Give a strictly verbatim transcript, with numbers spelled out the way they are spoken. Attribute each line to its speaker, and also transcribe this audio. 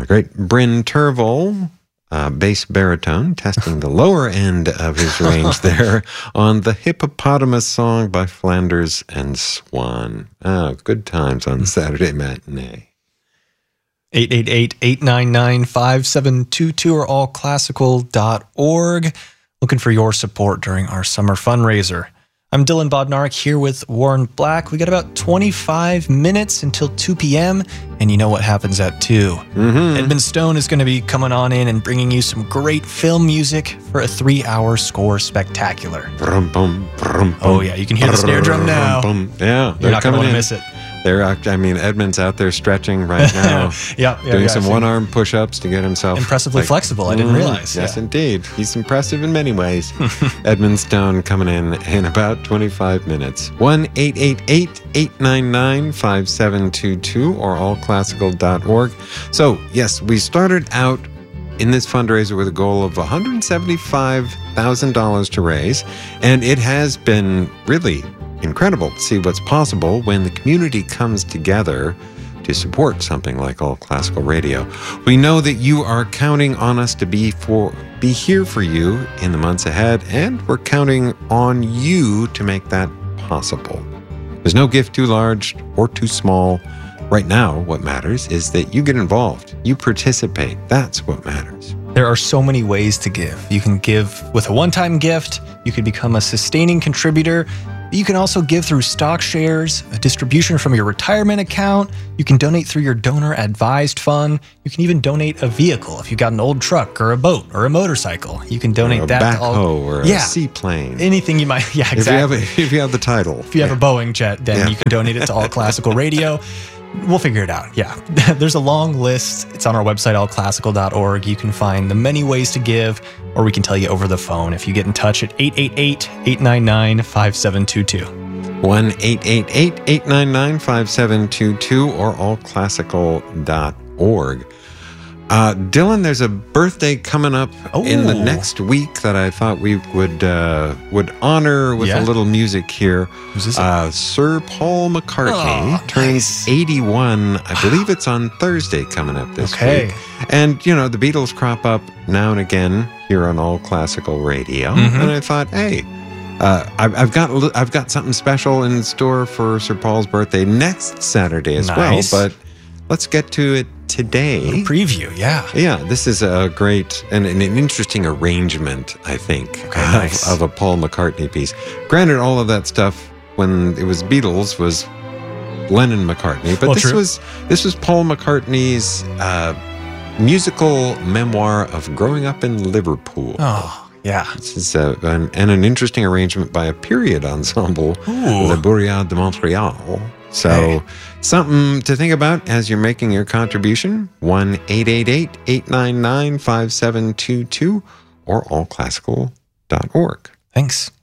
Speaker 1: great Bryn Tervel, uh, bass baritone, testing the lower end of his range there on the Hippopotamus song by Flanders and Swan. Oh, good times on Saturday matinee.
Speaker 2: eight eight eight, eight nine nine, five seven two two or all classical dot org. Looking for your support during our summer fundraiser. I'm Dylan Bodnarik here with Warren Black. We got about twenty-five minutes until two p.m. and you know what happens at two.
Speaker 1: Mm-hmm.
Speaker 2: Edmund Stone is going to be coming on in and bringing you some great film music for a three-hour score spectacular.
Speaker 1: Brum, bum, brum,
Speaker 2: Oh
Speaker 1: bum,
Speaker 2: yeah, you can hear the snare drum now.
Speaker 1: brum, bum. Yeah,
Speaker 2: You're not going to want to
Speaker 1: in.
Speaker 2: miss it.
Speaker 1: They're, act- I mean, Edmund's out there stretching right now,
Speaker 2: yeah, yeah,
Speaker 1: doing
Speaker 2: yeah,
Speaker 1: some
Speaker 2: I've
Speaker 1: one-arm push-ups to get himself
Speaker 2: Impressively
Speaker 1: like,
Speaker 2: flexible, I didn't
Speaker 1: mm,
Speaker 2: realize.
Speaker 1: Yes,
Speaker 2: yeah.
Speaker 1: indeed. He's impressive in many ways. Edmund Stone coming in in about twenty-five minutes. one eight eight eight, eight nine nine, five seven two two or all classical dot org. So, yes, we started out in this fundraiser with a goal of one hundred seventy-five thousand dollars to raise, and it has been really incredible to see what's possible when the community comes together to support something like All Classical Radio. We know that you are counting on us to be for be here for you in the months ahead, and we're counting on you to make that possible. There's no gift too large or too small. Right now, what matters is that you get involved. You participate. That's what matters.
Speaker 2: There are so many ways to give. You can give with a one-time gift. You can become a sustaining contributor. You can also give through stock shares, a distribution from your retirement account. You can donate through your donor-advised fund. You can even donate a vehicle. If you've got an old truck or a boat or a motorcycle, you can donate
Speaker 1: or a
Speaker 2: that
Speaker 1: backhoe
Speaker 2: to all.
Speaker 1: or a
Speaker 2: yeah.
Speaker 1: seaplane.
Speaker 2: Anything you might, yeah, exactly.
Speaker 1: If you have, a, if you have the title.
Speaker 2: If you have
Speaker 1: yeah.
Speaker 2: a Boeing jet, then
Speaker 1: Yeah.
Speaker 2: you can donate it to All Classical Radio. We'll figure it out. Yeah. There's a long list. It's on our website, all classical dot org. You can find the many ways to give, or we can tell you over the phone if you get in touch at eight eight eight, eight nine nine, five seven two two.
Speaker 1: one eight eight eight, eight nine nine, five seven two two or all classical dot org. Uh, Dylan, there's a birthday coming up
Speaker 2: Oh.
Speaker 1: in the next week that I thought we would uh, would honor with
Speaker 2: Yeah.
Speaker 1: a little music here.
Speaker 2: Who's this?
Speaker 1: Uh, Sir Paul McCartney
Speaker 2: Oh,
Speaker 1: turns
Speaker 2: nice.
Speaker 1: eighty-one. I believe it's on Thursday coming up this
Speaker 2: Okay.
Speaker 1: week. And, you know, the Beatles crop up now and again here on All Classical Radio.
Speaker 2: Mhm.
Speaker 1: And I thought, hey, Uh, I've, I've got a li- I've got something special in store for Sir Paul's birthday next Saturday as
Speaker 2: Nice.
Speaker 1: well. But let's get to it today.
Speaker 2: Preview, yeah.
Speaker 1: Yeah, this is a great and, and an interesting arrangement, I think,
Speaker 2: Okay,
Speaker 1: of,
Speaker 2: nice.
Speaker 1: of a Paul McCartney piece. Granted, all of that stuff when it was Beatles was Lennon McCartney, but
Speaker 2: Well,
Speaker 1: this
Speaker 2: true.
Speaker 1: was this was Paul McCartney's uh, musical memoir of growing up in Liverpool.
Speaker 2: Oh, yeah.
Speaker 1: This is a, an, and an interesting arrangement by a period ensemble,
Speaker 2: Ooh.
Speaker 1: the Bourriade de Montreal. So
Speaker 2: Hey.
Speaker 1: something to think about as you're making your contribution. one eight eight eight, eight nine nine, five seven two two or all classical dot org.
Speaker 2: Thanks.